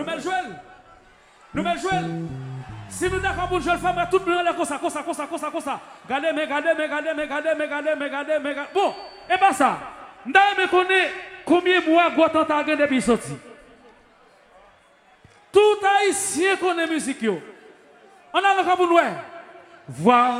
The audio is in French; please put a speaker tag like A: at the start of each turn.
A: mêmes jouer. Nous mêmes jouer. Si nous d'accord pour jouer femme, tout le monde est comme ça. Regardez. Bon, et pas ça. Nous me connaît combien de mois Gotan a gagné depuis sorti. Tout haïtien connaît musique. On a le cas pour nous. Voir